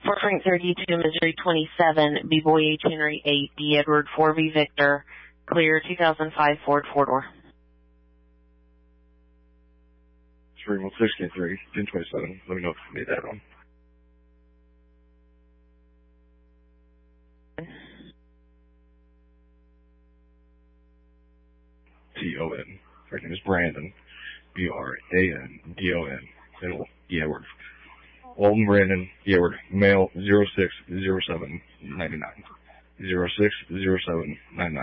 Fort Frank 32, Missouri 27, B-Boy H. Henry 8, D. Edward 4V Victor, clear 2005 Ford 4-door. 316K3, 1027. Let me know if you need that on. T-O-N. Her name is Brandon. B-R-A-N-D-O-N. Middle, D. Edward. Walton Brandon, D. Edward. Male, 060799. 060799.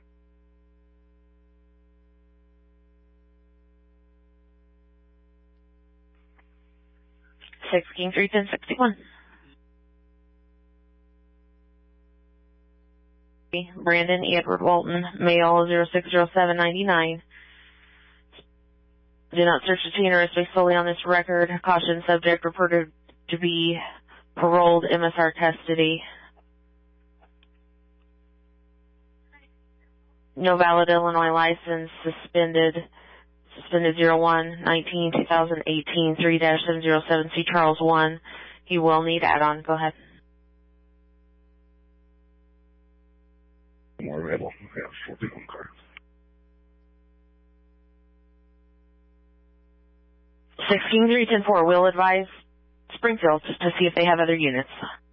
6 King 3, 1061. Brandon Edward Walton, male 060799. Do not search the detainer based solely on this record. Caution, subject reported to be paroled MSR custody. No valid Illinois license, suspended 01-19-2018, 3-707 C. Charles 1. He will need add-on. Go ahead. More available. We have 4 people in the car. 16-3-10-4 will advise Springfield to see if they have other units.